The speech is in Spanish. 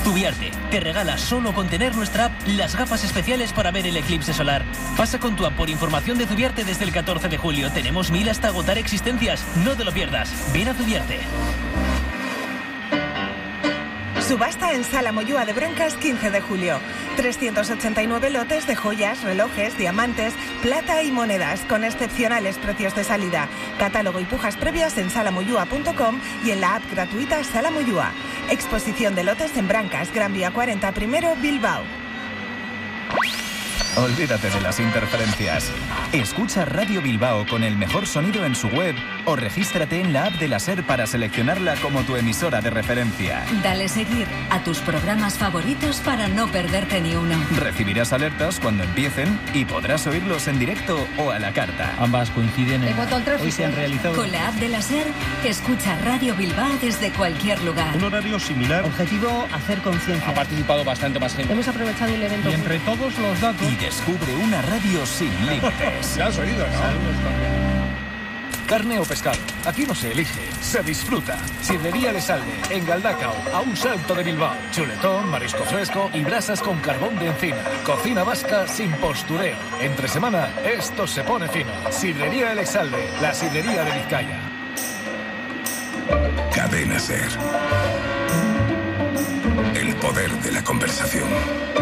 Zubiarte te regala solo con tener nuestra app las gafas especiales para ver el eclipse solar. Pasa con tu app por información de Zubiarte desde el 14 de julio. Tenemos 1000 hasta agotar existencias. No te lo pierdas. Ven a Zubiarte. Subasta en Sala Moyúa de Brancas 15 de julio. 389 lotes de joyas, relojes, diamantes, plata y monedas con excepcionales precios de salida. Catálogo y pujas previas en salamoyúa.com y en la app gratuita Sala Moyúa. Exposición de lotes en Brancas, Gran Vía 40 primero, Bilbao. Olvídate de las interferencias. Escucha Radio Bilbao con el mejor sonido en su web o regístrate en la app de la SER para seleccionarla como tu emisora de referencia. Dale seguir a tus programas favoritos para no perderte ni uno. Recibirás alertas cuando empiecen y podrás oírlos en directo o a la carta. Ambas coinciden en hoy se han realizado. Con la app de la SER, escucha Radio Bilbao desde cualquier lugar. Un horario similar. Objetivo, hacer conciencia. Ha participado bastante más gente. Hemos aprovechado el evento. Y entre todos los datos... Y descubre una radio sin límites. ¿Ya has oído, no? Carne o pescado, aquí no se elige, se disfruta. Sidrería Le Salve, en Galdacao, a un salto de Bilbao. Chuletón, marisco fresco y brasas con carbón de encina. Cocina vasca sin postureo. Entre semana, esto se pone fino. Sidrería Le Salve, la sidrería de Vizcaya. Cadena SER. El poder de la conversación.